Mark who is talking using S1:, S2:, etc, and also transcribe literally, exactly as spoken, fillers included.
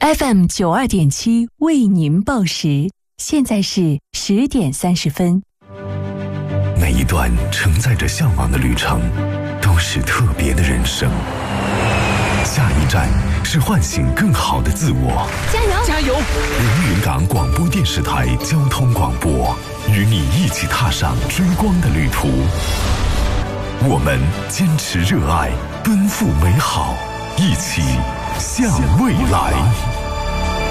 S1: F M 九二点七为您报时，现在是十点三十分。
S2: 每一段承载着向往的旅程，都是特别的人生。下一站是唤醒更好的自我。
S3: 加油！
S4: 加油！
S2: 连云港广播电视台交通广播，与你一起踏上追光的旅途。我们坚持热爱，奔赴美好，一起向未来。